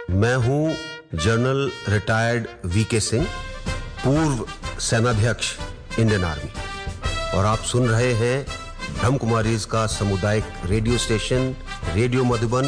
मैं हूं general retired VK Singh, पूर्व सेनाध्यक्ष इंडियन आर्मी, और आप सुन रहे हैं ब्रह्मकुमारीज का सामुदायिक रेडियो स्टेशन रेडियो मधुबन